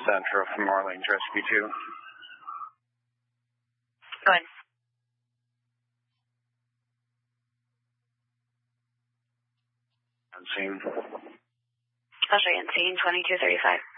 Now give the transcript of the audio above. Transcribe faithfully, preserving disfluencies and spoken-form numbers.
Central from Orleans Rescue two. Go ahead. On scene. I'll show you on scene, twenty-two thirty-five.